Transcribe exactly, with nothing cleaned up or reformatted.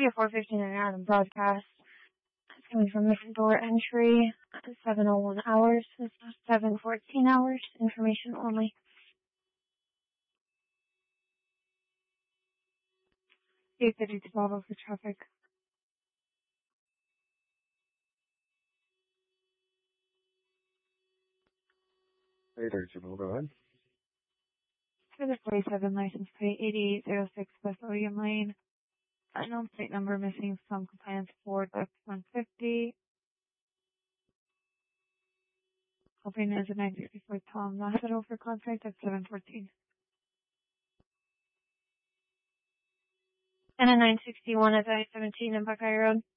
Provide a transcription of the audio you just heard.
Studio four fifty-nine Adam broadcast. It's coming from the front door entry at seven oh one hours. This is seven fourteen hours. Information only. eight fifty to Bravo for traffic. Hey there, Jim. Go ahead. For the forty-seven license plate eighty-eight oh six West William Lane. Unknown plate number missing from compliance Ford F one fifty. Hoping is a nine sixty-four Tom Hospital for contact at seven fourteen. And a nine sixty-one at I seventeen in Buckeye Road.